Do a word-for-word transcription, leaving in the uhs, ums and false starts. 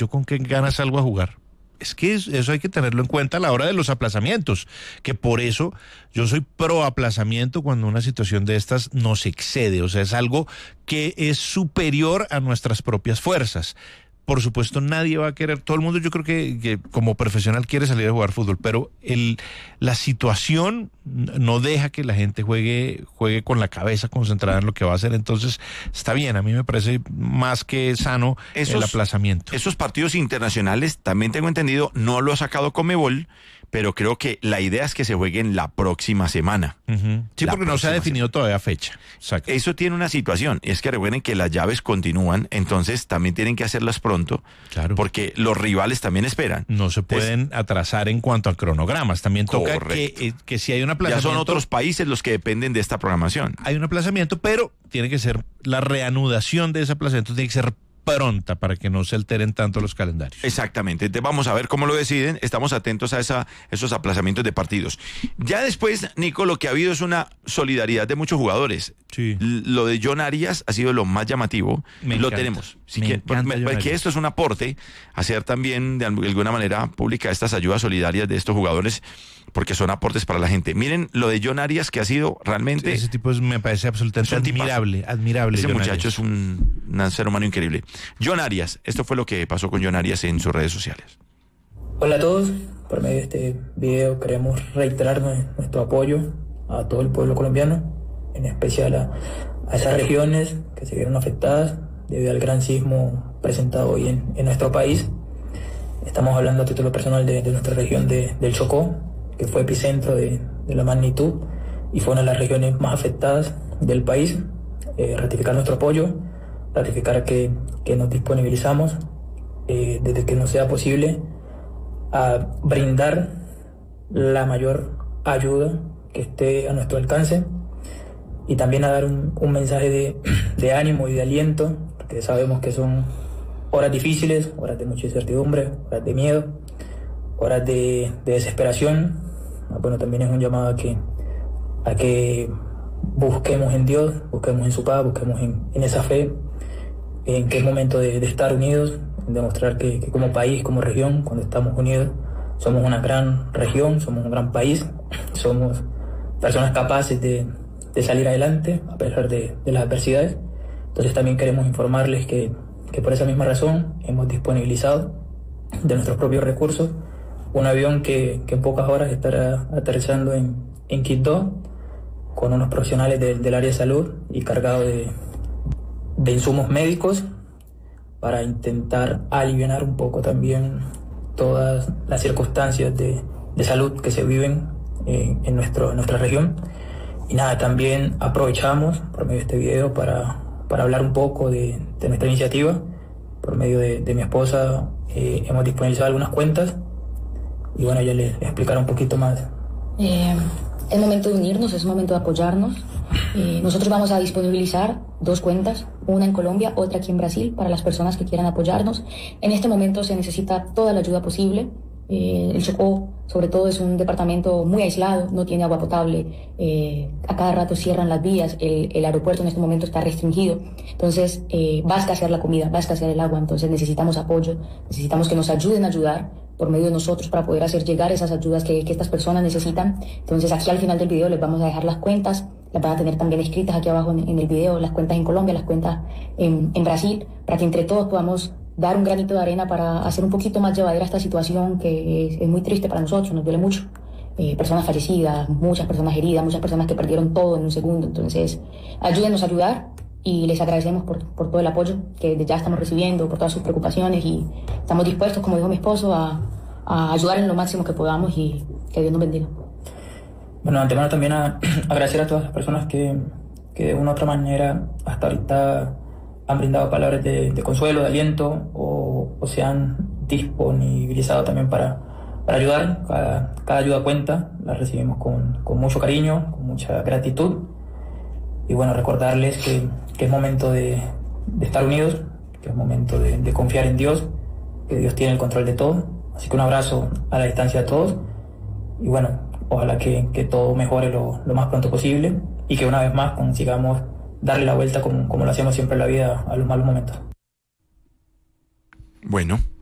¿yo con qué ganas salgo a jugar? Es que eso hay que tenerlo en cuenta a la hora de los aplazamientos, que por eso yo soy pro aplazamiento cuando una situación de estas nos excede, o sea, es algo que es superior a nuestras propias fuerzas. Por supuesto, nadie va a querer, todo el mundo yo creo que, que como profesional quiere salir a jugar fútbol, pero el, la situación no deja que la gente juegue, juegue con la cabeza concentrada en lo que va a hacer, entonces está bien, a mí me parece más que sano esos, el aplazamiento. Esos partidos internacionales, también tengo entendido, no lo ha sacado Conmebol, pero creo que la idea es que se jueguen la próxima semana. Uh-huh. Sí, porque no se ha definido semana. todavía fecha. Exacto. Eso tiene una situación, es que recuerden que las llaves continúan, entonces también tienen que hacerlas pronto, claro, porque los rivales también esperan. No se pueden entonces, atrasar en cuanto a cronogramas, también toca que, eh, que si hay un aplazamiento... Ya son otros países los que dependen de esta programación. Hay un aplazamiento, pero tiene que ser, la reanudación de ese aplazamiento tiene que ser pronta para que no se alteren tanto los calendarios. Exactamente, entonces vamos a ver cómo lo deciden, estamos atentos a esa, esos aplazamientos de partidos. Ya después, Nico, lo que ha habido es una solidaridad de muchos jugadores. Sí. Lo de John Arias ha sido lo más llamativo, me lo encanta, tenemos. Si me que, encanta me, que esto es un aporte, hacer también de alguna manera pública estas ayudas solidarias de estos jugadores, porque son aportes para la gente. Miren lo de John Arias, que ha sido realmente... Sí, ese tipo es, me parece absolutamente admirable, admirable. Ese John muchacho Arias. es un, un ser humano increíble. John Arias, esto fue lo que pasó con John Arias en sus redes sociales. Hola a todos, por medio de este video queremos reiterar nuestro apoyo a todo el pueblo colombiano, en especial a, a esas regiones que se vieron afectadas debido al gran sismo presentado hoy en, en nuestro país. Estamos hablando a título personal de, de nuestra región de, del Chocó, que fue epicentro de, de la magnitud y fue una de las regiones más afectadas del país. Eh, ratificar nuestro apoyo, ratificar que, que nos disponibilizamos eh, desde que nos sea posible a brindar la mayor ayuda que esté a nuestro alcance y también a dar un, un mensaje de, de ánimo y de aliento, porque sabemos que son horas difíciles, horas de mucha incertidumbre, horas de miedo, horas de, de desesperación. Bueno, también es un llamado a que, a que busquemos en Dios, busquemos en su paz, busquemos en, en esa fe, en que es momento de, de estar unidos, en demostrar que, que como país, como región, cuando estamos unidos, somos una gran región, somos un gran país, somos personas capaces de, de salir adelante a pesar de, de las adversidades. Entonces también queremos informarles que, que por esa misma razón hemos disponibilizado de nuestros propios recursos un avión que, que en pocas horas estará aterrizando en, en Quito con unos profesionales de, del área de salud y cargado de, de insumos médicos para intentar aliviar un poco también todas las circunstancias de, de salud que se viven en, en, nuestro, en nuestra región. Y nada, también aprovechamos por medio de este video para, para hablar un poco de, de nuestra iniciativa. Por medio de, de mi esposa eh, hemos disponibilizado algunas cuentas y bueno, ella les explicará un poquito más. Eh, es momento de unirnos, es momento de apoyarnos. Eh, nosotros vamos a disponibilizar dos cuentas, una en Colombia, otra aquí en Brasil, para las personas que quieran apoyarnos. En este momento se necesita toda la ayuda posible. Eh, el Chocó, sobre todo, es un departamento muy aislado, no tiene agua potable, eh, a cada rato cierran las vías, el, el aeropuerto en este momento está restringido, entonces eh, va a escasear la comida, va a escasear el agua, entonces necesitamos apoyo, necesitamos que nos ayuden a ayudar por medio de nosotros para poder hacer llegar esas ayudas que, que estas personas necesitan. Entonces aquí al final del video les vamos a dejar las cuentas, las van a tener también escritas aquí abajo en, en el video, las cuentas en Colombia, las cuentas en, en Brasil, para que entre todos podamos dar un granito de arena para hacer un poquito más llevadera esta situación que es, es muy triste para nosotros, nos duele mucho. Eh, personas fallecidas, muchas personas heridas, muchas personas que perdieron todo en un segundo. Entonces, ayúdenos a ayudar y les agradecemos por, por todo el apoyo que desde ya estamos recibiendo, por todas sus preocupaciones y estamos dispuestos, como dijo mi esposo, a, a ayudar en lo máximo que podamos y que Dios nos bendiga. Bueno, de antemano también a, agradecer a todas las personas que, que de una u otra manera hasta ahorita han brindado palabras de, de consuelo, de aliento o, o se han disponibilizado también para, para ayudar. Cada, cada ayuda cuenta, la recibimos con, con mucho cariño, con mucha gratitud y bueno, recordarles que, que es momento de, de estar unidos, que es momento de, de confiar en Dios, que Dios tiene el control de todo. Así que un abrazo a la distancia a todos y bueno, ojalá que, que todo mejore lo, lo más pronto posible y que una vez más consigamos darle la vuelta como, como lo hacemos siempre en la vida a los malos momentos. Bueno.